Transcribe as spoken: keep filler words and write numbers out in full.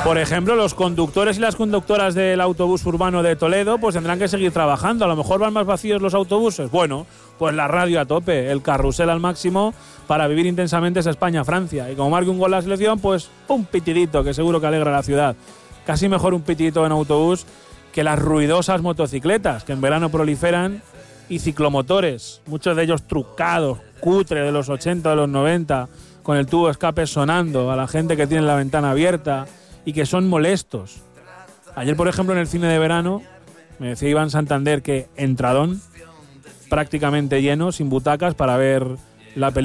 Por ejemplo, los conductores y las conductoras del autobús urbano de Toledo pues tendrán que seguir trabajando. A lo mejor van más vacíos los autobuses. Bueno, pues la radio a tope, el carrusel al máximo para vivir intensamente esa España-Francia. Y como marque un gol la selección, pues un pitidito que seguro que alegra la ciudad. Casi mejor un pitidito en autobús que las ruidosas motocicletas que en verano proliferan y ciclomotores, muchos de ellos trucados, cutre de los ochenta, de los noventa, con el tubo escape sonando a la gente que tiene la ventana abierta y que son molestos. Ayer, por ejemplo, en el cine de verano, me decía Iván Santander que entradón, prácticamente lleno, sin butacas, para ver la película.